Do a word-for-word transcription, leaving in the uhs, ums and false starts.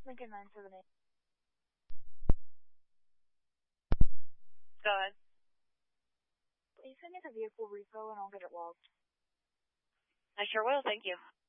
Lincoln nine seven eight. Go ahead. Please send me the vehicle repo and I'll get it logged. I sure will, thank you.